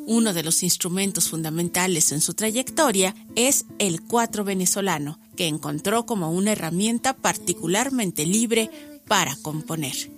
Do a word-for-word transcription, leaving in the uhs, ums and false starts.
Uno de los instrumentos fundamentales en su trayectoria es el cuatro venezolano, que encontró como una herramienta particularmente libre para componer.